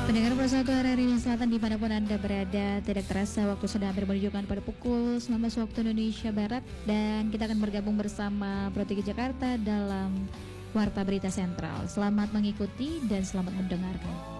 Pendengar Persatu RRI Selatan dimanapun Anda berada, tidak terasa waktu sudah hampir menunjukkan pada pukul 19 waktu Indonesia Barat. Dan kita akan bergabung bersama Pro 3 Jakarta dalam Warta Berita Sentral. Selamat mengikuti dan selamat mendengarkan.